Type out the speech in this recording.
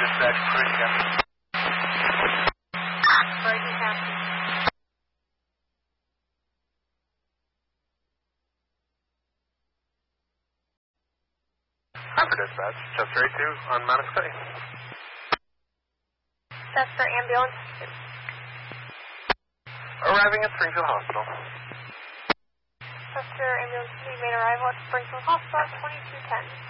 dispatch, Cruise Captain. Brighton Captain. Harper dispatch, Chester 82 on Mount Scully. Chester ambulance. Arriving at Springfield Hospital. Chester ambulance made arrival at Springfield Hospital 2210.